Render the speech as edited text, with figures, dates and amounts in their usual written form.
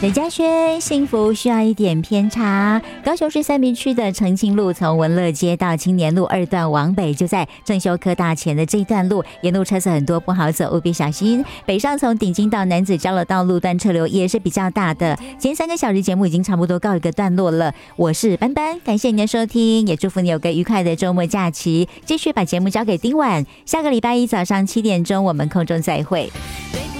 任嘉轩，幸福需要一点偏差。高雄市三民区的澄清路从文乐街到青年路2段往北，就在正修科大前的这一段路，沿路车子很多，不好走，务必小心。北上从顶金到南子交流道路段车流也是比较大的。前3个小时节目已经差不多告一个段落了，我是班班，感谢您的收听，也祝福你有个愉快的周末假期。继续把节目交给丁婉，下个礼拜一早上7点钟我们空中再会。